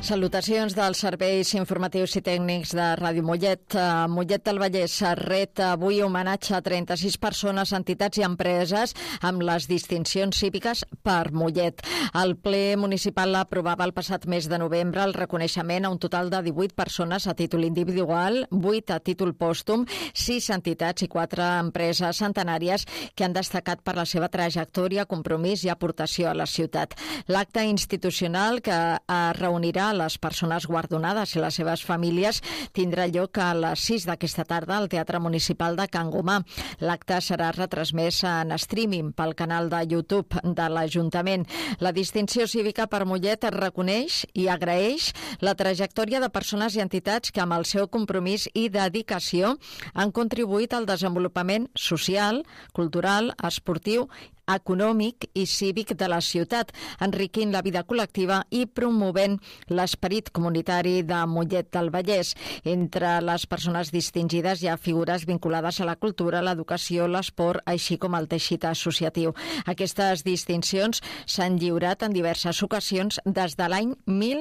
Salutacions dels serveis informatius i tècnics de Ràdio Mollet. Mollet del Vallès ret avui homenatge a 36 persones, entitats i empreses amb les distincions cíviques per Mollet. El ple municipal aprovava el passat mes de novembre el reconeixement a un total de 18 persones a títol individual, 8 a títol pòstum, 6 entitats i 4 empreses centenàries que han destacat per la seva trajectòria, compromís i aportació a la ciutat. L'acte institucional que reunirà les persones guardonades i les seves famílies tindrà lloc a les 6 d'aquesta tarda al Teatre Municipal de Can Gomà. L'acte serà retransmès en streaming pel canal de YouTube de l'Ajuntament. La distinció cívica per Mollet reconeix i agraeix la trajectòria de persones i entitats que amb el seu compromís i dedicació han contribuït al desenvolupament social, cultural, esportiu, econòmic i cívic de la ciutat, enriquint la vida col·lectiva i promovent l'esperit comunitari de Mollet del Vallès. Entre les persones distingides hi ha figures vinculades a la cultura, l'educació, l'esport, així com el teixit associatiu. Aquestes distincions s'han lliurat en diverses ocasions des de l'any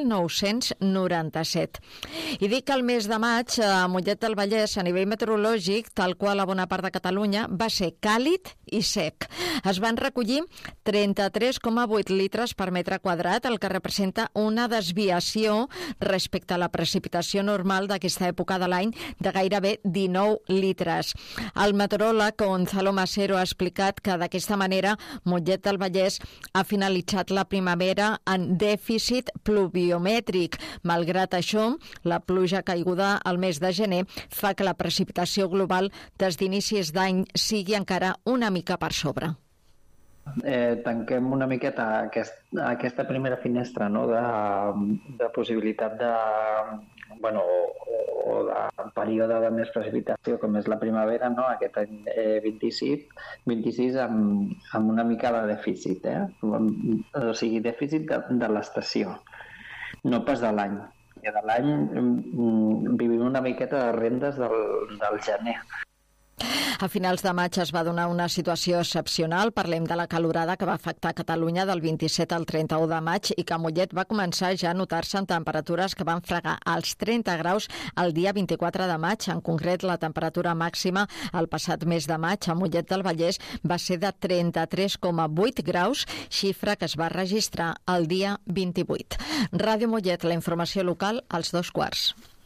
1997. I dic que el mes de maig a Mollet del Vallès, a nivell meteorològic, tal qual a bona part de Catalunya, va ser càlid i sec. Es van recollir 33,8 litres per metre quadrat, el que representa una desviació respecte a la precipitació normal d'aquesta època de l'any de gairebé 19 litres. El meteoròleg Gonzalo Masero ha explicat que d'aquesta manera Mollet del Vallès ha finalitzat la primavera en dèficit pluviomètric. Malgrat això, la pluja caiguda al mes de gener fa que la precipitació global des d'inicis d'any sigui encara una mica per sobre. Tanquem una miqueta aquesta primera finestra, no? de possibilitat o de període de més precipitació com és la primavera, no? Aquest any 26 amb una mica de dèficit, o sigui, dèficit de l'estació, no pas de l'any. I de l'any vivim una miqueta de rendes del gener. A finals de maig es va donar una situació excepcional. Parlem de la calorada que va afectar Catalunya del 27 al 31 de maig i que a Mollet va començar ja a notar-se en temperatures que van fregar als 30 graus el dia 24 de maig. En concret, la temperatura màxima el passat mes de maig a Mollet del Vallès va ser de 33,8 graus, xifra que es va registrar el dia 28. Ràdio Mollet, la informació local als 2:15.